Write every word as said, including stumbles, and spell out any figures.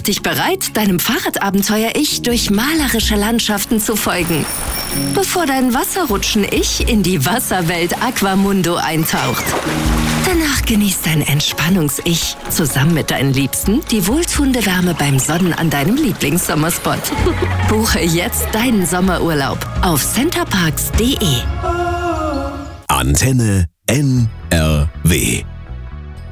dich bereit, deinem Fahrradabenteuer-Ich durch malerische Landschaften zu folgen, bevor dein Wasserrutschen-Ich in die Wasserwelt Aquamundo eintaucht. Danach genießt dein Entspannungs-Ich zusammen mit deinen Liebsten die wohltuende Wärme beim Sonnen an deinem Lieblingssommerspot. Buche jetzt deinen Sommerurlaub auf centerparks punkt de. Antenne N R W